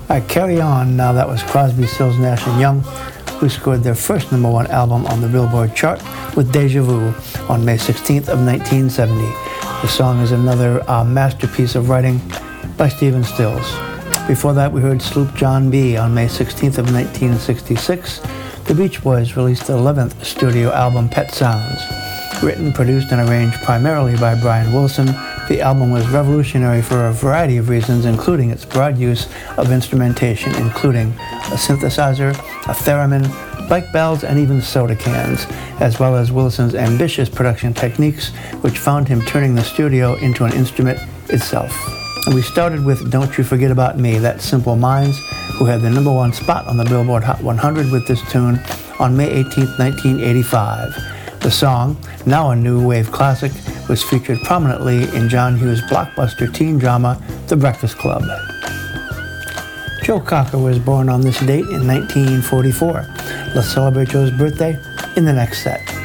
All right, Carry On. Now that was Crosby, Stills, Nash & Young, who scored their first #1 album on the Billboard chart with Deja Vu on May 16th of 1970. The song is another masterpiece of writing by Stephen Stills. Before that, we heard Sloop John B. on May 16th of 1966. The Beach Boys released their 11th studio album, Pet Sounds. Written, produced, and arranged primarily by Brian Wilson, the album was revolutionary for a variety of reasons, including its broad use of instrumentation, including a synthesizer, a theremin, bike bells, and even soda cans, as well as Wilson's ambitious production techniques, which found him turning the studio into an instrument itself. And we started with Don't You Forget About Me, that's Simple Minds, who had the #1 spot on the Billboard Hot 100 with this tune on May 18th, 1985. The song, now a new wave classic, was featured prominently in John Hughes' blockbuster teen drama, The Breakfast Club. Joe Cocker was born on this date in 1944. Let's celebrate Joe's birthday in the next set.